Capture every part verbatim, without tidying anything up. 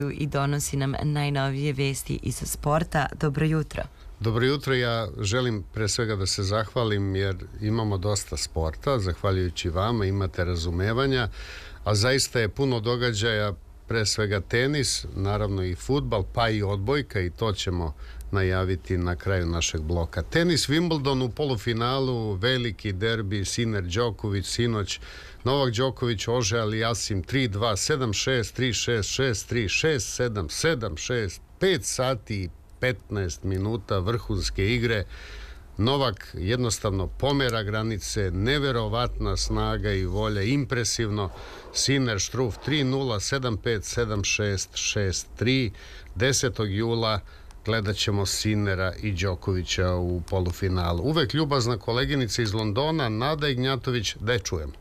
i donosi nam najnovije vesti iz sporta. Dobro jutro. Dobro jutro, ja želim pre svega da se zahvalim jer imamo dosta sporta, zahvaljujući vama imate razumevanja, a zaista je puno događaja, pre svega tenis, naravno i fudbal, pa i odbojka i to ćemo najaviti na kraju našeg bloka. Tenis Wimbledon u polufinalu, veliki derbi, Sinner Đoković, sinoć Novak Đoković, Ože Aliasim tri dva, sedam šest, tri šest, šest tri, šest sedam, sedam šest, pet sati i petnaest minuta vrhunske igre. Novak jednostavno pomera granice, neverovatna snaga i volja, impresivno. Sinner Struff tri nula, sedam pet, sedam šest, šest tri. desetog jula gledat ćemo Sinnera i Đokovića u polufinalu. Uvek ljubazna koleginica iz Londona, Nada Ignjatović, da je čujemo.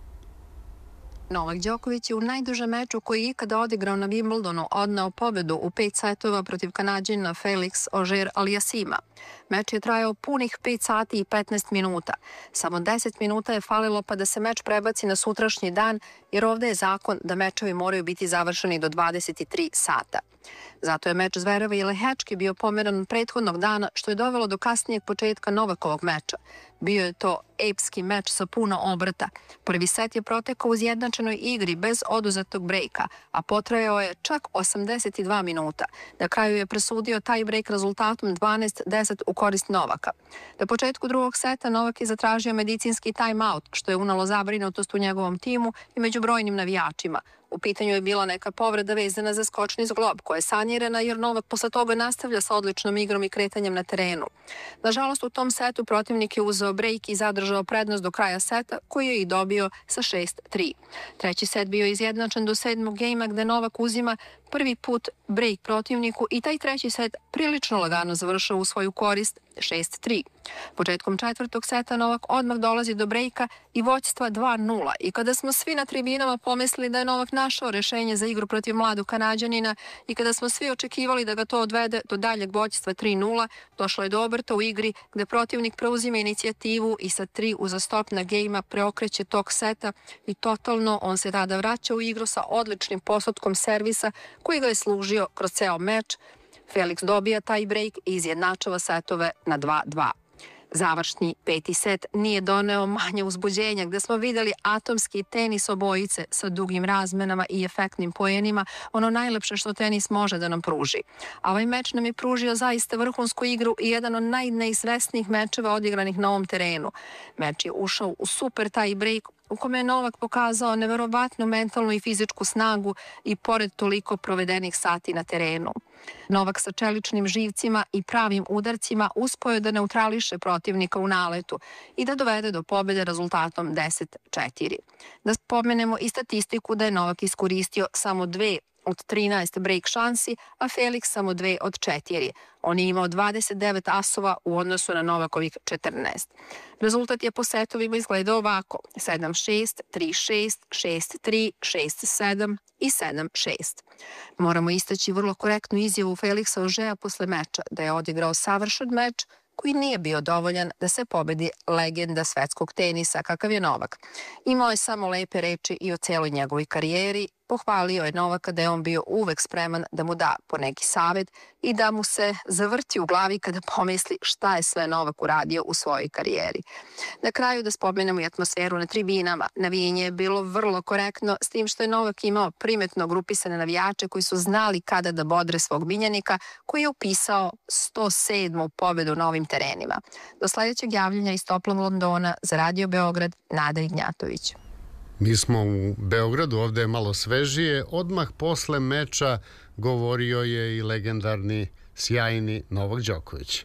Novak Đoković je u najdužem meču koji je ikada odigrao na Wimbledonu odneo pobedu u pet setova protiv Kanađanina Felix Auger-Aliassima. Meč je trajao punih pet sati i petnaest minuta. Samo deset minuta je falilo pa da se meč prebaci na sutrašnji dan, jer ovde je zakon da mečevi moraju biti završeni do dvadeset tri sata. Zato je meč Zvereva i Lehečki bio pomeran prethodnog dana, što je dovelo do kasnijeg početka Novakovog meča. Bio je to epski meč sa puno obrata. Prvi set je protekao u izjednačenoj igri bez oduzetog brejka, a potrajao je čak osamdeset dva minuta. Na kraju je presudio taj brejk rezultatom dvanaest deset u korist Novaka. Na početku drugog seta Novak je zatražio medicinski time-out, što je unalo zabrinutost u njegovom timu i među brojnim navijačima. U pitanju je bila neka povreda vezana za skočni zglob, koja je sanirana jer Novak posle toga nastavlja sa odličnom igrom i kretanjem na terenu. Nažalost, u tom setu protivnik je uzeo brejk i zadržao prednost do kraja seta, koji je i dobio sa šest tri. Treći set bio je izjednačen do sedmog gejma, gde Novak uzima prvi put brejk protivniku i taj treći set prilično lagano završao u svoju korist šest tri. Početkom četvrtog seta Novak odmah dolazi do brejka i vođstva dva nula i kada smo svi na tribinama pomislili da je Novak našao rešenje za igru protiv mladog Kanađanina i kada smo svi očekivali da ga to odvede do daljeg vođstva tri nula, došlo je do obrta u igri gde protivnik preuzima inicijativu i sa tri uzastopna gejma preokreće tok seta i totalno on se tada vraća u igru sa odličnim postotkom servisa koji ga je služio kroz ceo meč. Felix dobija taj brejk i izjednačava setove na dva dva. Završni peti set nije doneo manje uzbuđenja, gde smo videli atomski tenis obojice sa dugim razmenama i efektnim poenima, ono najlepše što tenis može da nam pruži. A ovaj meč nam je pružio zaista vrhunsku igru i jedan od najneizvesnijih mečeva odigranih na ovom terenu. Meč je ušao u super taj brejk u kome je Novak pokazao neverovatnu mentalnu i fizičku snagu i pored toliko provedenih sati na terenu. Novak sa čeličnim živcima i pravim udarcima uspeo je da neutrališe protivnika u naletu i da dovede do pobjede rezultatom deset četiri. Da spomenemo i statistiku da je Novak iskoristio samo dve od trinaest brejk šansi, a Felix samo dve od četiri. On je imao dvadeset devet asova u odnosu na Novakovih četrnaest. Rezultat je po setovima izgledao ovako: sedam šest, tri šest, šest tri, šest sedam i sedam šest. Moramo istaći vrlo korektnu izjavu Felixa Augera posle meča, da je odigrao savršen meč koji nije bio dovoljan da se pobedi legenda svetskog tenisa kakav je Novak. Imao je samo lepe reči i o celoj njegovoj karijeri. Pohvalio je Novaka da je on bio uvek spreman da mu da po neki savet i da mu se zavrti u glavi kada pomisli šta je sve Novak uradio u svojoj karijeri. Na kraju da spomenemo i atmosferu na tribinama. Navijenje je bilo vrlo korektno, s tim što je Novak imao primetno grupisane navijače koji su znali kada da bodre svog miljenika, koji je upisao sto sedmu pobedu na ovim terenima. Do sledećeg javljanja iz toplog Londona za Radio Beograd, Nada Ignjatović. Mi smo u Beogradu, ovde je malo svežije. Odmah posle meča govorio je i legendarni, sjajni Novak Đoković.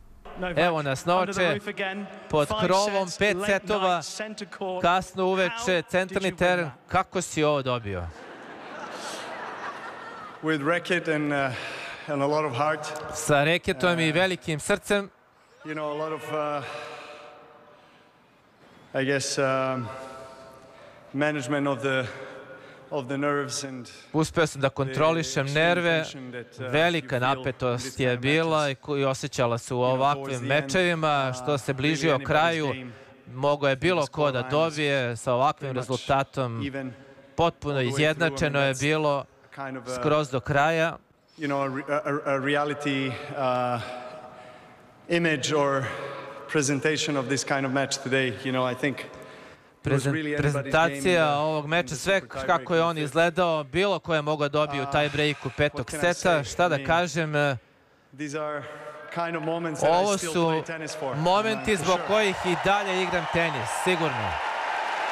Evo nas Novače, pod krovom pet setova, kasno uveče, centralni teren. Kako si ovo dobio? Sa reketom i velikim srcem. I guess management of the of the nerves and uspeo sam da kontrolišem nerve, velika napetost je bila i osjećala se u ovakvim mečevima, što se bližio kraju, mogao je bilo ko da dobije sa ovakvim rezultatom, potpuno izjednačeno je bilo skroz do kraja. you know, a, a, a reality uh, image or presentation of this kind of match today. You know, I think prezentacija ovog meča, sve kako je on izgledao, bilo ko je mogao dobiti u taj breaku petog seta. Šta da kažem, ovo su momenti zbog kojih i dalje igram tenis, sigurno.